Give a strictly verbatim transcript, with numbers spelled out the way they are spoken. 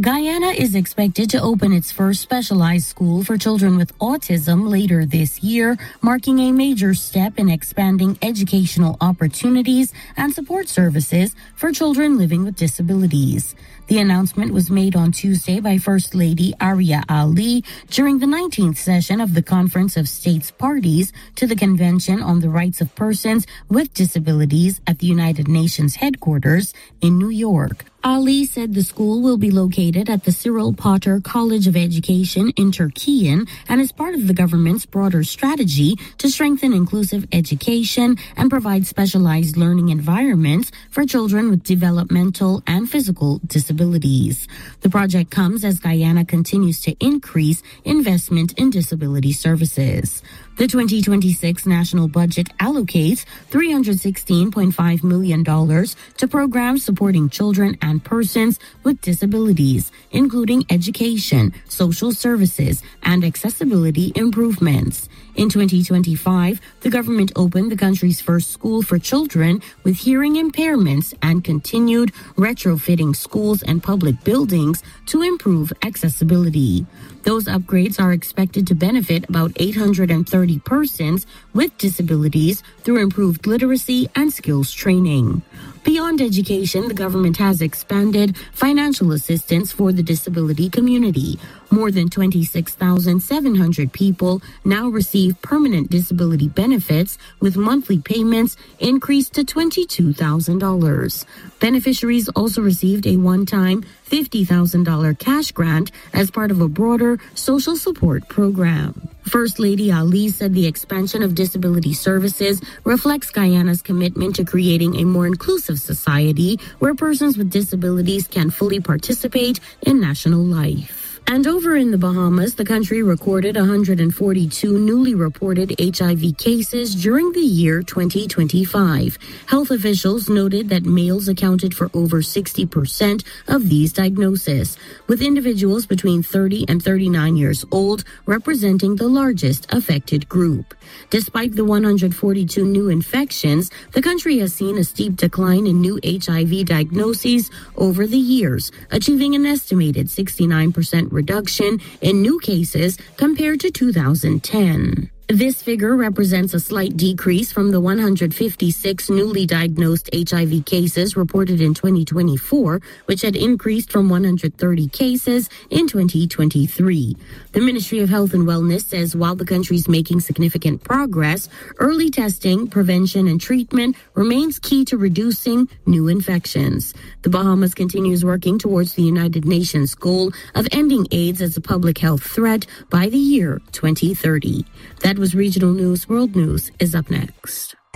Guyana is expected to open its first specialized school for children with autism later this year, marking a major step in expanding educational opportunities and support services for children living with disabilities. The announcement was made on Tuesday by First Lady Arya Ali during the nineteenth session of the Conference of States Parties to the Convention on the Rights of Persons with Disabilities at the United Nations headquarters in New York. Ali said the school will be located at the Cyril Potter College of Education in Turkian and is part of the government's broader strategy to strengthen inclusive education and provide specialized learning environments for children with developmental and physical disabilities. The project comes as Guyana continues to increase investment in disability services. The twenty twenty-six national budget allocates three hundred sixteen point five million dollars to programs supporting children and persons with disabilities, including education, social services, and accessibility improvements. In twenty twenty-five, the government opened the country's first school for children with hearing impairments and continued retrofitting schools and public buildings to improve accessibility. Those upgrades are expected to benefit about eight hundred thirty persons with disabilities through improved literacy and skills training. Beyond education, the government has expanded financial assistance for the disability community. More than twenty-six thousand seven hundred people now receive permanent disability benefits, with monthly payments increased to twenty-two thousand dollars. Beneficiaries also received a one-time fifty thousand dollars cash grant as part of a broader social support program. First Lady Ali said the expansion of disability services reflects Guyana's commitment to creating a more inclusive society where persons with disabilities can fully participate in national life. And over in the Bahamas, the country recorded one hundred forty-two newly reported H I V cases during the year twenty twenty-five. Health officials noted that males accounted for over sixty percent of these diagnoses, with individuals between thirty and thirty-nine years old representing the largest affected group. Despite the one hundred forty-two new infections, the country has seen a steep decline in new H I V diagnoses over the years, achieving an estimated sixty-nine percent reduction in new cases compared to two thousand ten. This figure represents a slight decrease from the one hundred fifty-six newly diagnosed H I V cases reported in twenty twenty-four, which had increased from one hundred thirty cases in twenty twenty-three. The Ministry of Health and Wellness says while the country is making significant progress, early testing, prevention, and treatment remains key to reducing new infections. The Bahamas continues working towards the United Nations goal of ending AIDS as a public health threat by the year twenty thirty. That was Regional News. World News is up next.